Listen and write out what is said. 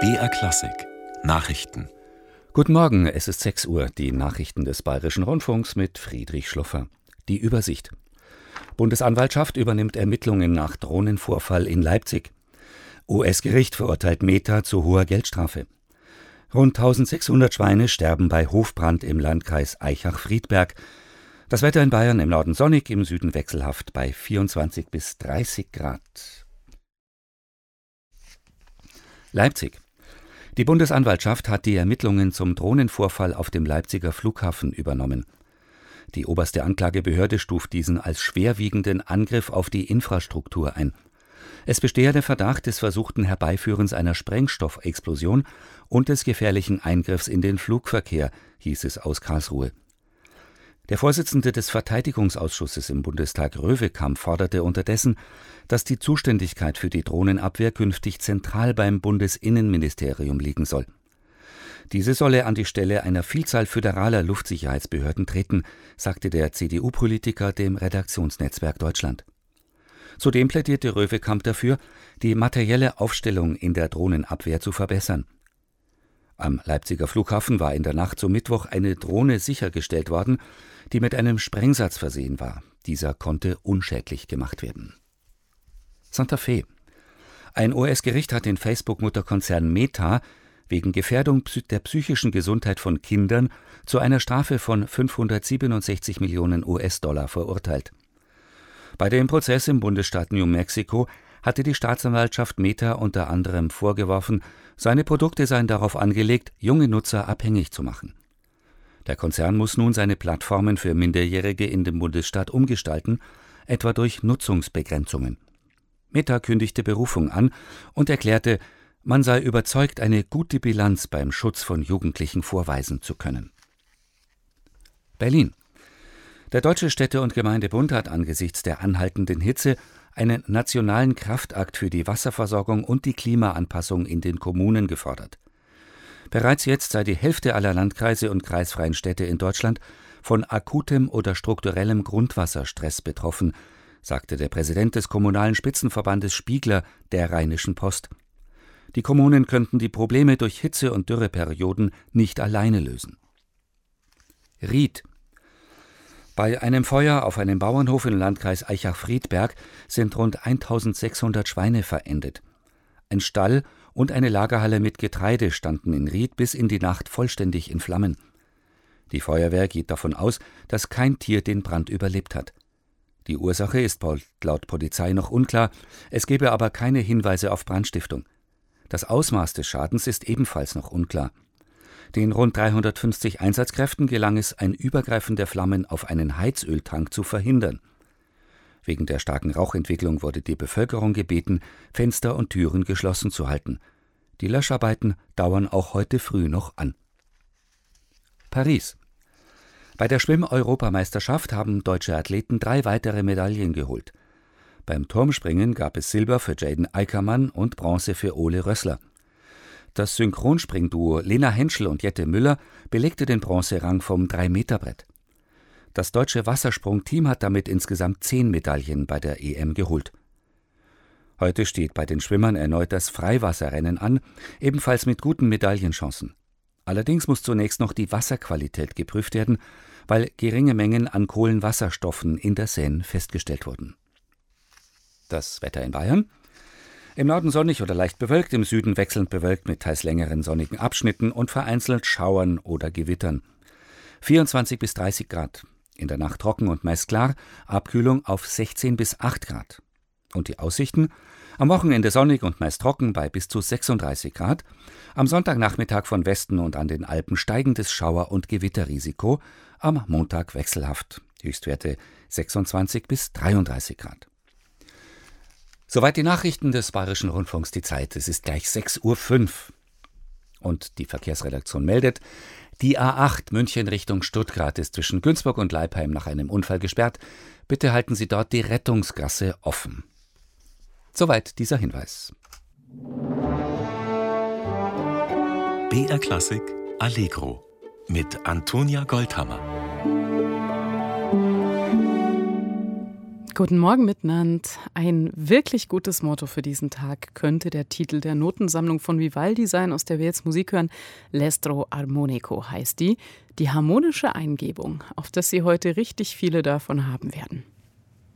BR Klassik Nachrichten. Guten Morgen, es ist 6 Uhr, die Nachrichten des Bayerischen Rundfunks mit Friedrich Schluffer. Die Übersicht. Bundesanwaltschaft übernimmt Ermittlungen nach Drohnenvorfall in Leipzig. US-Gericht verurteilt Meta zu hoher Geldstrafe. Rund 1600 Schweine sterben bei Hofbrand im Landkreis Aichach-Friedberg. Das Wetter in Bayern: im Norden sonnig, im Süden wechselhaft bei 24 bis 30 Grad. Leipzig. Die Bundesanwaltschaft hat die Ermittlungen zum Drohnenvorfall auf dem Leipziger Flughafen übernommen. Die oberste Anklagebehörde stuft diesen als schwerwiegenden Angriff auf die Infrastruktur ein. Es bestehe der Verdacht des versuchten Herbeiführens einer Sprengstoffexplosion und des gefährlichen Eingriffs in den Flugverkehr, hieß es aus Karlsruhe. Der Vorsitzende des Verteidigungsausschusses im Bundestag, Röwekamp, forderte unterdessen, dass die Zuständigkeit für die Drohnenabwehr künftig zentral beim Bundesinnenministerium liegen soll. Diese solle an die Stelle einer Vielzahl föderaler Luftsicherheitsbehörden treten, sagte der CDU-Politiker dem Redaktionsnetzwerk Deutschland. Zudem plädierte Röwekamp dafür, die materielle Aufstellung in der Drohnenabwehr zu verbessern. Am Leipziger Flughafen war in der Nacht zum Mittwoch eine Drohne sichergestellt worden, die mit einem Sprengsatz versehen war. Dieser konnte unschädlich gemacht werden. Santa Fe. Ein US-Gericht hat den Facebook-Mutterkonzern Meta wegen Gefährdung der psychischen Gesundheit von Kindern zu einer Strafe von 567 Millionen US-Dollar verurteilt. Bei dem Prozess im Bundesstaat New Mexico hatte die Staatsanwaltschaft Meta unter anderem vorgeworfen, seine Produkte seien darauf angelegt, junge Nutzer abhängig zu machen. Der Konzern muss nun seine Plattformen für Minderjährige in dem Bundesstaat umgestalten, etwa durch Nutzungsbegrenzungen. Meta kündigte Berufung an und erklärte, man sei überzeugt, eine gute Bilanz beim Schutz von Jugendlichen vorweisen zu können. Berlin. Der Deutsche Städte- und Gemeindebund hat angesichts der anhaltenden Hitze einen nationalen Kraftakt für die Wasserversorgung und die Klimaanpassung in den Kommunen gefordert. Bereits jetzt sei die Hälfte aller Landkreise und kreisfreien Städte in Deutschland von akutem oder strukturellem Grundwasserstress betroffen, sagte der Präsident des Kommunalen Spitzenverbandes Spiegler der Rheinischen Post. Die Kommunen könnten die Probleme durch Hitze- und Dürreperioden nicht alleine lösen. Ried. Bei einem Feuer auf einem Bauernhof im Landkreis Aichach-Friedberg sind rund 1600 Schweine verendet. Ein Stall und eine Lagerhalle mit Getreide standen in Ried bis in die Nacht vollständig in Flammen. Die Feuerwehr geht davon aus, dass kein Tier den Brand überlebt hat. Die Ursache ist laut Polizei noch unklar, es gebe aber keine Hinweise auf Brandstiftung. Das Ausmaß des Schadens ist ebenfalls noch unklar. Den rund 350 Einsatzkräften gelang es, ein Übergreifen der Flammen auf einen Heizöltank zu verhindern. Wegen der starken Rauchentwicklung wurde die Bevölkerung gebeten, Fenster und Türen geschlossen zu halten. Die Löscharbeiten dauern auch heute früh noch an. Paris. Bei der Schwimm-Europameisterschaft haben deutsche Athleten 3 weitere Medaillen geholt. Beim Turmspringen gab es Silber für Jaden Eickermann und Bronze für Ole Rössler. Das Synchronspringduo Lena Henschel und Jette Müller belegte den Bronzerang vom 3-Meter-Brett. Das deutsche Wassersprungteam hat damit insgesamt 10 Medaillen bei der EM geholt. Heute steht bei den Schwimmern erneut das Freiwasserrennen an, ebenfalls mit guten Medaillenchancen. Allerdings muss zunächst noch die Wasserqualität geprüft werden, weil geringe Mengen an Kohlenwasserstoffen in der Seine festgestellt wurden. Das Wetter in Bayern: im Norden sonnig oder leicht bewölkt, im Süden wechselnd bewölkt mit teils längeren sonnigen Abschnitten und vereinzelt Schauern oder Gewittern. 24 bis 30 Grad. In der Nacht trocken und meist klar, Abkühlung auf 16 bis 8 Grad. Und die Aussichten: am Wochenende sonnig und meist trocken bei bis zu 36 Grad. Am Sonntagnachmittag von Westen und an den Alpen steigendes Schauer- und Gewitterrisiko. Am Montag wechselhaft. Höchstwerte 26 bis 33 Grad. Soweit die Nachrichten des Bayerischen Rundfunks. Die Zeit, es ist gleich 6:05 Uhr. Und die Verkehrsredaktion meldet, die A8 München Richtung Stuttgart ist zwischen Günzburg und Leipheim nach einem Unfall gesperrt. Bitte halten Sie dort die Rettungsgasse offen. Soweit dieser Hinweis. BR Klassik Allegro mit Antonia Goldhammer. Guten Morgen miteinander. Ein wirklich gutes Motto für diesen Tag könnte der Titel der Notensammlung von Vivaldi sein, aus der wir jetzt Musik hören. L'estro armonico heißt die harmonische Eingebung, auf das Sie heute richtig viele davon haben werden.